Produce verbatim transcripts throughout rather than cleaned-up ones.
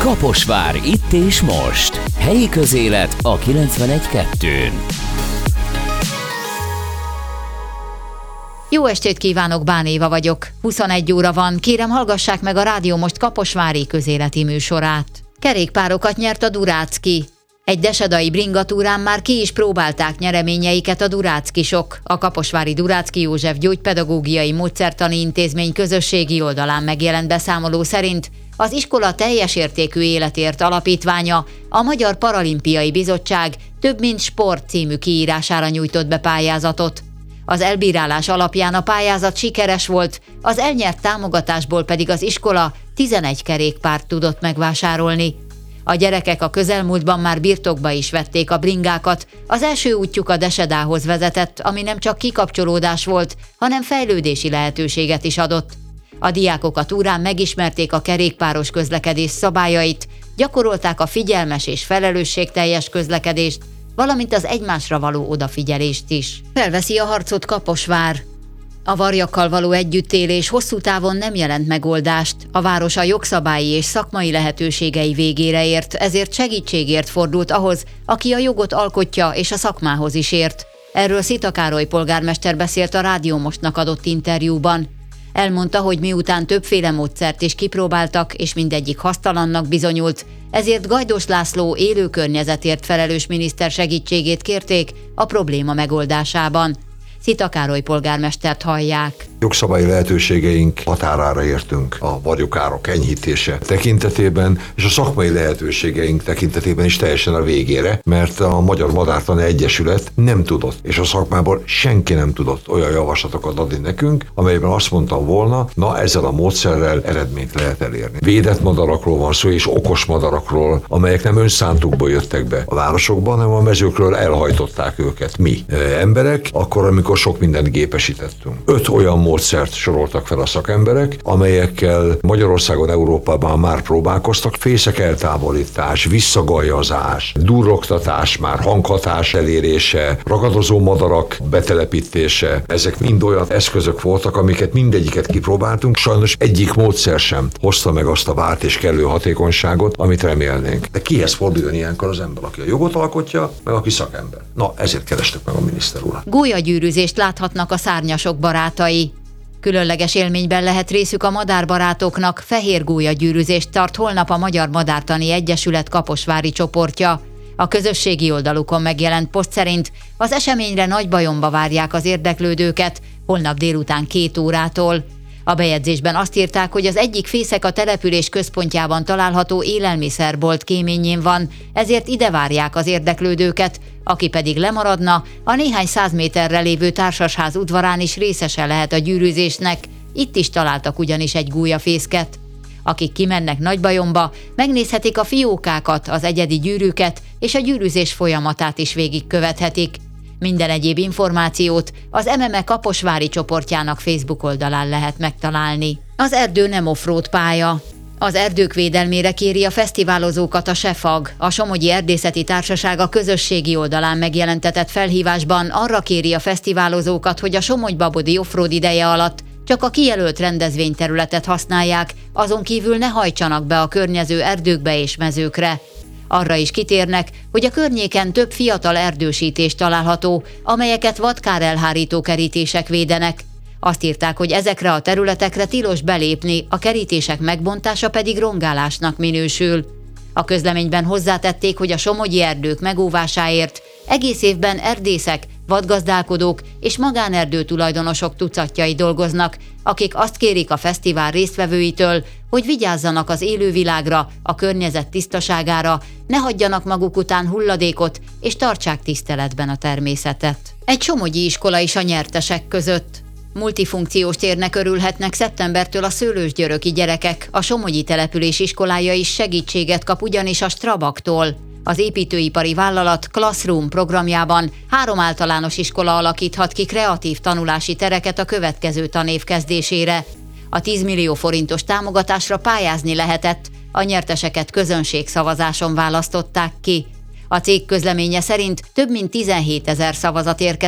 Kaposvár itt és most. Helyi közélet a kilencvenegy kettőn. Jó estét kívánok, Bán Éva vagyok. huszonegy óra van, kérem hallgassák meg a Rádió Most kaposvári közéleti műsorát. Kerékpárokat nyert a Durácki. Egy desedai bringatúrán már ki is próbálták nyereményeiket a duráckisok. A kaposvári Durácki József Gyógypedagógiai Módszertani Intézmény közösségi oldalán megjelent beszámoló szerint az iskola teljes értékű életért alapítványa, a Magyar Paralimpiai Bizottság több mint sport című kiírására nyújtott be pályázatot. Az elbírálás alapján a pályázat sikeres volt, az elnyert támogatásból pedig az iskola tizenegy kerékpárt tudott megvásárolni. A gyerekek a közelmúltban már birtokba is vették a bringákat, az első útjuk a Desedához vezetett, ami nem csak kikapcsolódás volt, hanem fejlődési lehetőséget is adott. A diákok a túrán megismerték a kerékpáros közlekedés szabályait, gyakorolták a figyelmes és felelősségteljes közlekedést, valamint az egymásra való odafigyelést is. Felveszi a harcot Kaposvár. A varjakkal való együttélés hosszú távon nem jelent megoldást, a város a jogszabályi és szakmai lehetőségei végére ért, ezért segítségért fordult ahhoz, aki a jogot alkotja és a szakmához is ért. Erről Szita Károly polgármester beszélt a Rádió Mostnak adott interjúban. Elmondta, hogy miután többféle módszert is kipróbáltak, és mindegyik hasztalannak bizonyult, ezért Gajdos László élő környezetért felelős miniszter segítségét kérték a probléma megoldásában. Szita Károly polgármestert hallják. Jogszabályi lehetőségeink határára értünk a varjukárok enyhítése tekintetében, és a szakmai lehetőségeink tekintetében is teljesen a végére, mert a Magyar Madártani Egyesület nem tudott, és a szakmából senki nem tudott olyan javaslatokat adni nekünk, amelyben azt mondtam volna, na ezzel a módszerrel eredményt lehet elérni. Védett madarakról van szó, és okos madarakról, amelyek nem önszántukból jöttek be a városokba, hanem a mezőkről elhajtották őket mi emberek, akkor, amikor sok mindent gépesítettünk. Öt olyan módszert soroltak fel a szakemberek, amelyekkel Magyarországon, Európában már próbálkoztak. Fészek eltávolítás, visszagajazás, durrogtatás, már hanghatás elérése, ragadozó madarak betelepítése. Ezek mind olyan eszközök voltak, amiket mindegyiket kipróbáltunk. Sajnos egyik módszer sem hozta meg azt a várt és kellő hatékonyságot, amit remélnénk. De kihez forduljon ilyenkor az ember, aki a jogot alkotja, meg aki szakember? Na, ezért kerestek meg a miniszter urat. Gólyagyűrűzést láthatnak a szárnyasok barátai. Különleges élményben lehet részük a madárbarátoknak, fehér gólyagyűrűzést tart holnap a Magyar Madártani Egyesület kaposvári csoportja. A közösségi oldalukon megjelent poszt szerint az eseményre Nagybajomba várják az érdeklődőket, holnap délután két órától. A bejegyzésben azt írták, hogy az egyik fészek a település központjában található élelmiszerbolt kéményén van, ezért ide várják az érdeklődőket, aki pedig lemaradna, a néhány száz méterre lévő társasház udvarán is részese lehet a gyűrűzésnek, itt is találtak ugyanis egy gólyafészket. Akik kimennek Nagybajomba, megnézhetik a fiókákat, az egyedi gyűrűket és a gyűrűzés folyamatát is végigkövethetik. Minden egyéb információt az em em e Kaposvári csoportjának Facebook oldalán lehet megtalálni. Az erdő nem offroad pálya. Az erdők védelmére kéri a fesztiválozókat a SEFAG. A Somogyi Erdészeti Társaság a közösségi oldalán megjelentetett felhívásban arra kéri a fesztiválozókat, hogy a Somogy-Babodi offroad ideje alatt csak a kijelölt rendezvényterületet használják, azon kívül ne hajtsanak be a környező erdőkbe és mezőkre. Arra is kitérnek, hogy a környéken több fiatal erdősítés található, amelyeket vadkárelhárító kerítések védenek. Azt írták, hogy ezekre a területekre tilos belépni, a kerítések megbontása pedig rongálásnak minősül. A közleményben hozzátették, hogy a somogyi erdők megóvásáért egész évben erdészek, vadgazdálkodók és magánerdő tulajdonosok tucatjai dolgoznak, akik azt kérik a fesztivál résztvevőitől, hogy vigyázzanak az élővilágra, a környezet tisztaságára, ne hagyjanak maguk után hulladékot, és tartsák tiszteletben a természetet. Egy somogyi iskola is a nyertesek között. Multifunkciós térnek örülhetnek szeptembertől a szőlősgyöröki gyerekek, a somogyi település iskolája is segítséget kap ugyanis a Strabaktól. Az építőipari vállalat Classroom programjában három általános iskola alakíthat ki kreatív tanulási tereket a következő tanév kezdésére. A tíz millió forintos támogatásra pályázni lehetett, a nyerteseket közönségszavazáson választották ki. A cég közleménye szerint több mint tizenhétezer szavazat érkezett,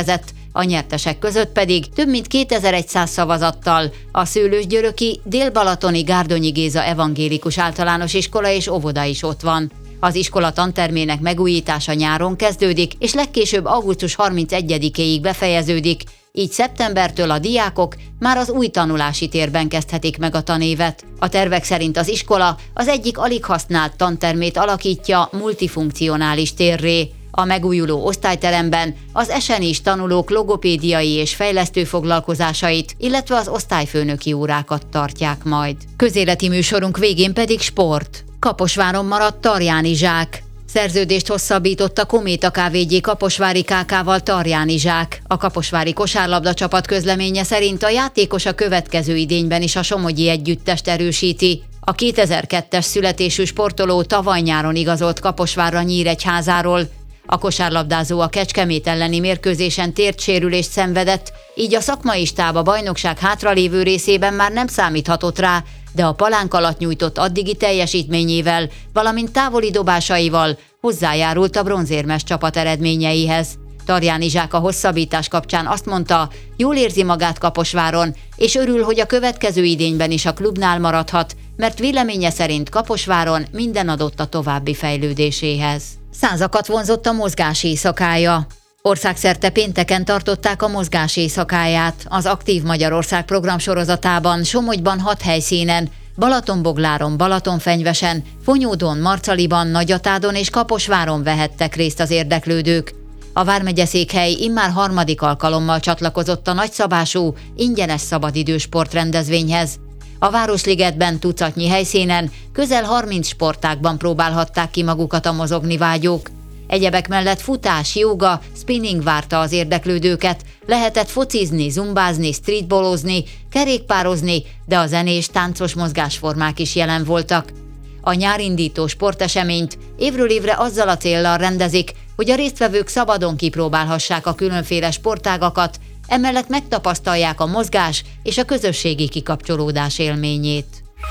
a nyertesek között pedig több mint kétezer-száz szavazattal a Szőlősgyöröki Dél-Balatoni Gárdonyi Géza Evangélikus Általános Iskola és Óvoda is ott van. Az iskola tantermének megújítása nyáron kezdődik, és legkésőbb augusztus harmincegyedikéig befejeződik, így szeptembertől a diákok már az új tanulási térben kezdhetik meg a tanévet. A tervek szerint az iskola az egyik alig használt tantermét alakítja multifunkcionális térré. A megújuló osztályteremben az esenis tanulók logopédiai és fejlesztő foglalkozásait, illetve az osztályfőnöki órákat tartják majd. Közéleti műsorunk végén pedig sport. Kaposváron maradt Tarjáni Zsák. Szerződést hosszabbított a Kométa ká vé gé Kaposvári ká ká-val Tarjáni Zsák. A kaposvári kosárlabda csapat közleménye szerint a játékos a következő idényben is a somogyi együttest erősíti. A kétezer-kettes születésű sportoló tavaly nyáron igazolt Kaposvárra Nyíregyházáról. A kosárlabdázó a Kecskemét elleni mérkőzésen térdsérülést szenvedett, így a szakmai stáb a bajnokság hátralévő részében már nem számíthatott rá, de a palánk alatt nyújtott addigi teljesítményével, valamint távoli dobásaival hozzájárult a bronzérmes csapat eredményeihez. Tarjáni Zsák a hosszabbítás kapcsán azt mondta, jól érzi magát Kaposváron, és örül, hogy a következő idényben is a klubnál maradhat, mert véleménye szerint Kaposváron minden adott a további fejlődéséhez. Százakat vonzott a mozgás éjszakája. Országszerte pénteken tartották a mozgás éjszakáját. Az Aktív Magyarország programsorozatában Somogyban hat helyszínen, Balatonbogláron, Balatonfenyvesen, Fonyódon, Marcaliban, Nagyatádon és Kaposváron vehettek részt az érdeklődők. A vármegyeszékhely immár harmadik alkalommal csatlakozott a nagyszabású, ingyenes szabadidősport rendezvényhez. A Városligetben tucatnyi helyszínen közel harminc sportágban próbálhatták ki magukat a mozogni vágyók. Egyebek mellett futás, jóga, spinning várta az érdeklődőket, lehetett focizni, zumbázni, streetballozni, kerékpározni, de a zenés, táncos mozgásformák is jelen voltak. A nyárindító sporteseményt évről évre azzal a céllal rendezik, hogy a résztvevők szabadon kipróbálhassák a különféle sportágakat, emellett megtapasztalják a mozgás és a közösségi kikapcsolódás élményét.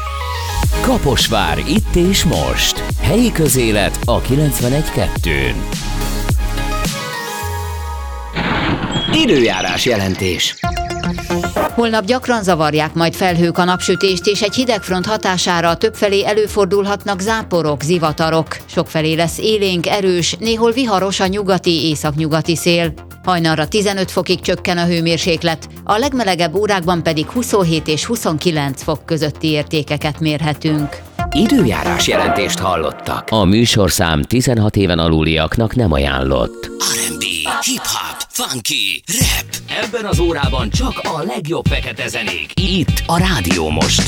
Kaposvár itt és most. Helyi közélet a kilencvenegy kettőn. Időjárás jelentés. Holnap gyakran zavarják majd felhők a napsütést, és egy hidegfront hatására többfelé előfordulhatnak záporok, zivatarok. Sokfelé lesz élénk, erős, néhol viharos a nyugati, északnyugati szél. Hajnalra tizenöt fokig csökken a hőmérséklet, a legmelegebb órákban pedig huszonhét és huszonkilenc fok közötti értékeket mérhetünk. Időjárás jelentést hallottak. A műsorszám tizenhat éven aluliaknak nem ajánlott. er end bé, hip-hop, funky, rap. Ebben az órában csak a legjobb fekete zenék. Itt a Rádió Moston.